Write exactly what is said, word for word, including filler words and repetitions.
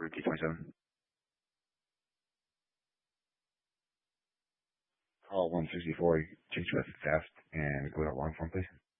for T twenty-seven. Call one sixty-four, change with theft, and go to long form, please.